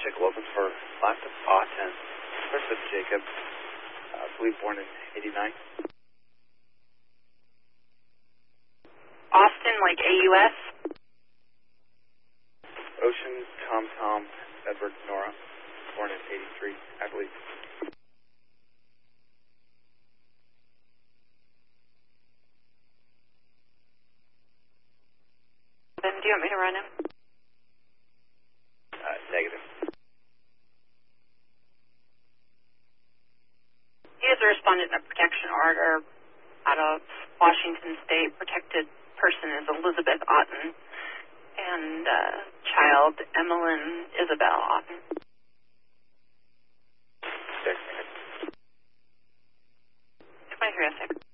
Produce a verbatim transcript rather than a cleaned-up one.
Jacob Wilkins for last of Austin. First of Jacob, uh, I believe born in eighty-nine. Austin, like A U S? Ocean, Tom, Tom, Edward, Nora, born in eighty-three, I believe. Then do you want me to run him? Uh, negative. He is a respondent in a protection order out of Washington State. Protected person is Elizabeth Otten, and uh, child Emmeline Isabel Otten. Six minutes. twenty-three oh six.